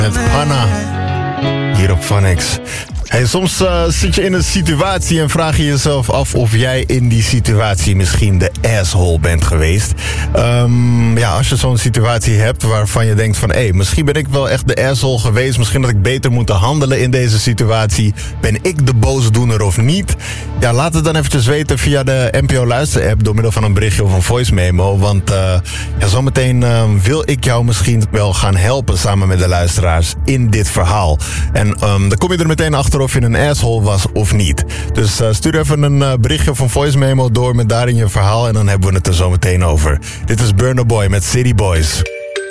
Met Hanna. Hier op Phonics. Hey, soms zit je in een situatie en vraag je jezelf af of jij in die situatie misschien de asshole bent geweest. Als je zo'n situatie hebt waarvan je denkt van... misschien ben ik wel echt de asshole geweest. Misschien had ik beter moeten handelen in deze situatie. Ben ik de boosdoener of niet? Ja, laat het dan eventjes weten via de NPO Luister-app... door middel van een berichtje of een voice memo. Want zometeen wil ik jou misschien wel gaan helpen... samen met de luisteraars in dit verhaal. En dan kom je er meteen achter of je een asshole was of niet. Dus stuur even een berichtje of een voice memo door met daarin je verhaal... en dan hebben we het er zo meteen over. Dit is Burna Boy met City Boys.